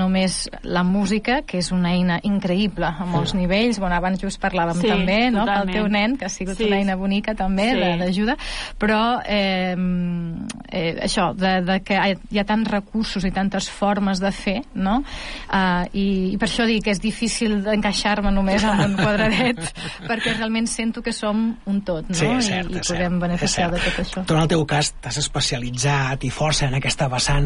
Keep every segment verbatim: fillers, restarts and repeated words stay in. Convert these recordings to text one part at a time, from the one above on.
només la música, que és una eina increïble a molts mm. nivells. Bueno, abans just parlàvem sí, també, no?, pel totalment. teu nen, que ha sigut sí. una eina bonica també sí. d'ajuda, però eh, eh, això, de, de que hi ha tants recursos i tantes formes de fer, no? Uh, i, i per això dic que és difícil d'encaixar-me només en un quadradet, perquè realment sento que som un tot, no? Sí, és cert, I, i és podem cert, beneficiar de tot això. Tu, en el teu cas, t'has especialitzat i força en aquesta vessant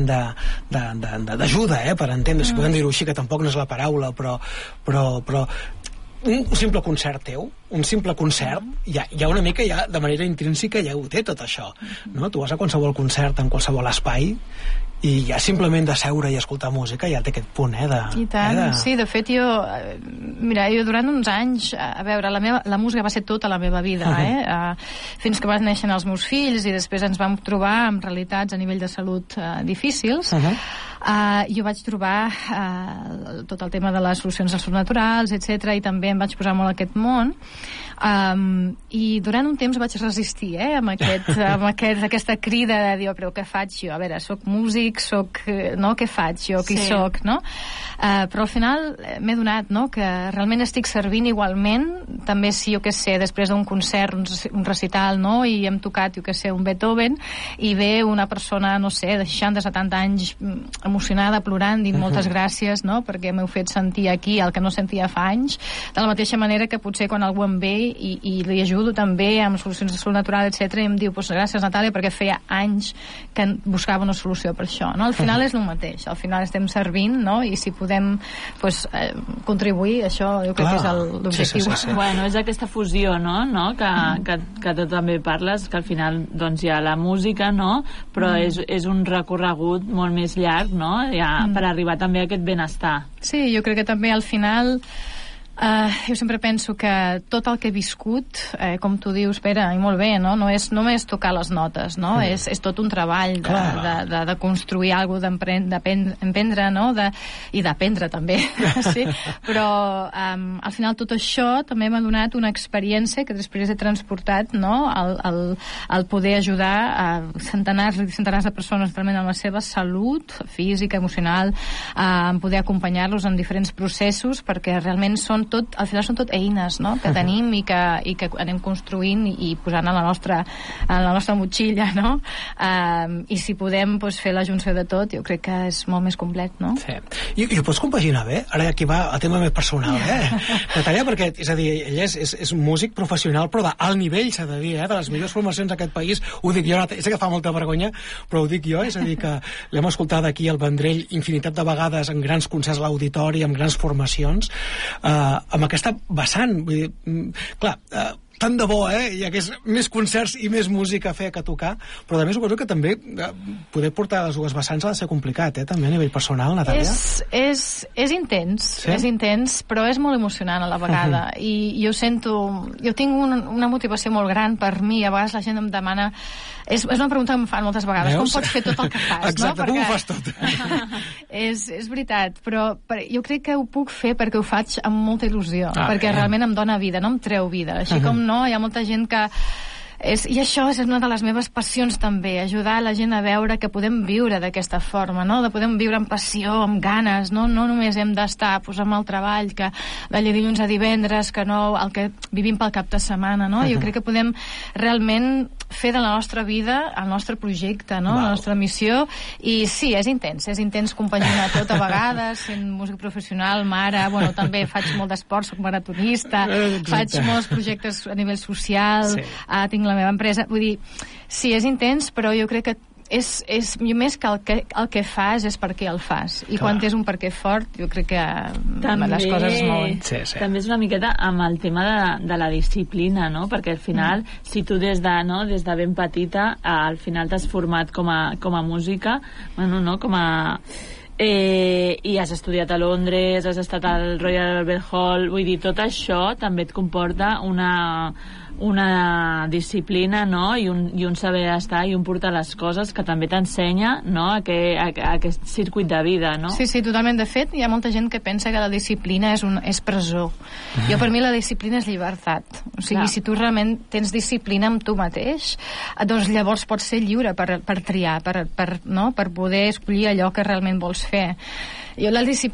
d'ajuda, eh, per entendre, si podem dir-ho així, que tampoc no és la paraula, però, però, però un simple concert teu, un simple concert, ja, ja una mica ja, de manera intrínseca ja ho té tot això, no? Tu vas a qualsevol concert en qualsevol espai i ja simplement de seure i escoltar música ja té aquest punt, eh? De, I tant, eh, de... sí, de fet jo mira, jo durant uns anys, a veure, la, meva, la música va ser tota la meva vida, eh? Uh, fins que van néixer els meus fills i després ens vam trobar amb realitats a nivell de salut uh, difícils. Uh-huh. Uh, jo vaig trobar uh, tot el tema de les solucions als naturals, etcètera, i també em vaig posar molt a aquest món. Um, i durant un temps vaig resistir, eh, amb, aquest, amb aquest, aquesta crida de dir, oh, però què faig jo? A veure, soc músic, soc, no? Què faig jo? Qui sí. soc, no? Uh, però al final m'he donat, no?, que realment estic servint igualment, també si, jo què sé, després d'un concert, un, un recital, no?, i hem tocat, jo què sé, un Beethoven, i ve una persona, no sé, de seixanta, setanta anys emocionada, plorant, dient moltes gràcies, no?, perquè m'heu fet sentir aquí el que no sentia fa anys, de la mateixa manera que potser quan algú em ve i, i li ajudo també amb solucions de salut natural, etcètera, i em diu, pues, gràcies Natàlia, perquè feia anys que buscava una solució per això, no? Al final uh -huh. és el mateix, al final estem servint, no?, i si podem, pues, eh, contribuir, això jo crec Clar. que és l'objectiu. Sí, sí, sí, sí. Bueno, és aquesta fusió, no?, no? Que, mm. que, que tu també parles, que al final doncs hi ha la música, no?, però mm. és, és un recorregut molt més llarg, no?, ja, mm. per arribar també a aquest benestar. Sí, jo crec que també al final Uh, jo sempre penso que tot el que he viscut, eh, com tu dius, Pere, i molt bé, no, no és només tocar les notes, no? Mm. És, és tot un treball de, de, de, de construir alguna cosa, d'emprendre, no? De, i d'aprendre també, sí? Però um, al final tot això també m'ha donat una experiència que després he transportat, no?, al, al, al poder ajudar a centenars i centenars de persones realment en la seva salut física, emocional, a uh, poder acompanyar-los en diferents processos, perquè realment són tot, al final són tot eines, no?, que tenim i que, i que anem construint i, i posant a la nostra, a la nostra motxilla, no? Uh, I si podem, pues, fer la junció de tot, jo crec que és molt més complet, no? Sí. I, i ho pots compaginar bé? Ara aquí va el tema més personal, eh? Natàlia, perquè, és a dir, ell és, és, és músic professional, però d'alt nivell, s'ha de dir, eh? De les millors formacions d'aquest país, ho dic jo, sé que fa molta vergonya, però ho dic jo, és a dir, que l'hem escoltat aquí al Vendrell infinitat de vegades en grans concerts a l'auditori, amb grans formacions, eh, amb aquesta vessant, vull dir, clar, eh, tant de bo, eh, hi hagués més concerts i més música a fer que a tocar, però a més suposo que també eh, poder portar les dues vessants ha de ser complicat, eh, també a nivell personal, Natàlia. És, és, és intens, sí? és intens, però és molt emocionant a la vegada, uh -huh. i jo sento, jo tinc un, una motivació molt gran per mi, a vegades la gent em demana, és, és una pregunta que em fan moltes vegades, Veus? com pots fer tot el que fas? Exacte, no? tu Perquè... ho fas tot. és, és veritat, però per, jo crec que ho puc fer perquè ho faig amb molta il·lusió, ah, perquè eh. realment em dona vida, no em treu vida, així uh -huh. com no, hi ha molta gent que És, i això és una de les meves passions també, ajudar la gent a veure que podem viure d'aquesta forma, no? De podem viure amb passió, amb ganes, no, no només hem d'estar pues, amb el treball, que de dilluns a divendres, que no el que vivim pel cap de setmana, no? Jo crec que podem realment fer de la nostra vida el nostre projecte, no? La nostra missió, i sí, és intens, és intens compaginar tot a vegades, sent músic professional, mare, bueno, també faig molt d'esport, soc maratonista, Exacte. faig molts projectes a nivell social, sí. ah, tinc la meva empresa, vull dir, sí, és intens, però jo crec que és, és més que el, que el que fas és per què el fas, i Clar. quan tens un per què fort jo crec que també, les coses es mouen. Sí, sí. També és una miqueta amb el tema de, de la disciplina, no? Perquè al final, mm. si tu des de, no, des de ben petita al final t'has format com a, com a música, bueno, no, com a Eh, i has estudiat a Londres, has estat al Royal Albert Hall, vull dir, tot això també et comporta una una disciplina, no? I un, i un saber estar i un portar les coses que també t'ensenya, no? A, que, a, a aquest circuit de vida, no? Sí, sí, totalment. De fet, hi ha molta gent que pensa que la disciplina és, un, és presó. Mm. Jo, per mi, la disciplina és llibertat. O sigui, Clar. si tu realment tens disciplina amb tu mateix, doncs llavors pots ser lliure per, per triar, per, per, no? per poder escollir allò que realment vols fer. Jo, la disciplina